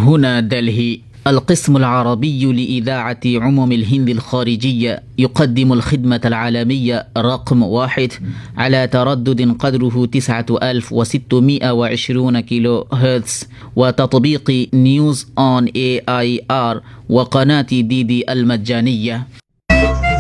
هنا دلهي. القسم العربي لإذاعة عموم الهند الخارجية يقدم الخدمة العالمية رقم 1 على تردد قدره 9620 كيلو هرتز، وتطبيق نيوز آن AIR وقناة DD المجانية.